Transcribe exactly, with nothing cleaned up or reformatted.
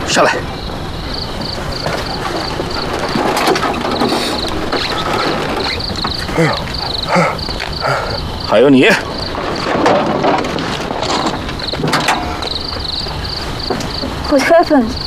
上来。哎呦，还有你。 What happened?